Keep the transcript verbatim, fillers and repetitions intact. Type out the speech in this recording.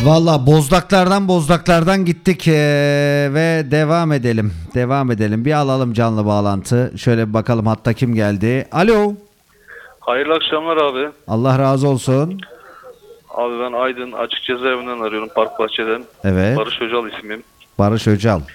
Valla bozdaklardan bozdaklardan gittik ee, ve devam edelim. Devam edelim. Bir alalım canlı bağlantı. Şöyle bir bakalım hatta kim geldi. Alo. Hayırlı akşamlar abi. Allah razı olsun. Abi ben Aydın Açık Cezaevinden arıyorum, Park Bahçe'den. Evet. Barış Öcal ismim. Barış Öcal.